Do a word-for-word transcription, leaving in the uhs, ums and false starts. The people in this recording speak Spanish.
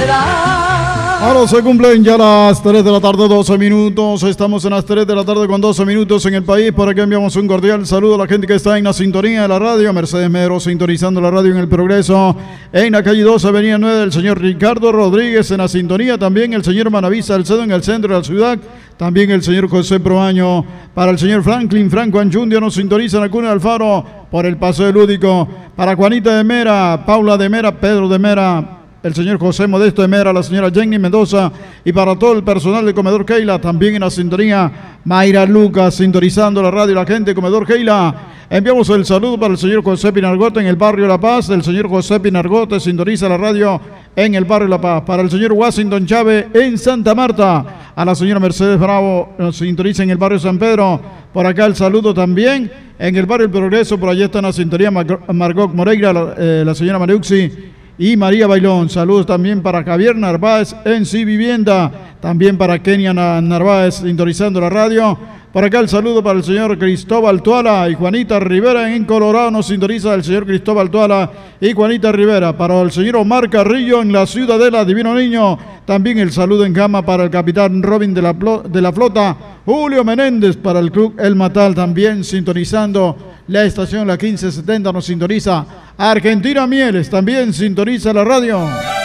Ahora se cumplen ya las tres de la tarde, doce minutos. Estamos en las tres de la tarde con doce minutos en el país. Por aquí enviamos un cordial saludo a la gente que está en la sintonía de la radio. Mercedes Medero sintonizando la radio en El Progreso. En la calle doce, avenida nueve, el señor Ricardo Rodríguez en la sintonía. También el señor Manaví Salcedo en el centro de la ciudad. También el señor José Proaño. Para el señor Franklin Franco Anchundia nos sintoniza en la Cuna de Alfaro por el Paseo Lúdico. Para Juanita de Mera, Paula de Mera, Pedro de Mera, el señor José Modesto de Mera, la señora Jenny Mendoza, y para todo el personal del Comedor Keila, también en la sintonía, Mayra Lucas, sintonizando la radio, la gente de Comedor Keila. Enviamos el saludo para el señor José Pinargote en el barrio La Paz. El señor José Pinargote sintoniza la radio en el barrio La Paz. Para el señor Washington Chávez en Santa Marta. A la señora Mercedes Bravo nos sintoniza en el barrio San Pedro. Por acá el saludo también en el barrio El Progreso. Por allá está en la sintonía Margot Moreira, la, eh, la señora Mariuxi y María Bailón. Saludos también para Javier Narváez en Sí Vivienda. También para Kenia Narváez sintonizando la radio. Por acá el saludo para el señor Cristóbal Tuala y Juanita Rivera en Colorado. Nos sintoniza el señor Cristóbal Tuala y Juanita Rivera. Para el señor Omar Carrillo en la Ciudadela, Divino Niño. También el saludo en gama para el capitán Robin de la, de la Flota. Julio Menéndez para el club El Matal. También sintonizando la estación La quince setenta. Nos sintoniza Argentina Mieles. También sintoniza la radio.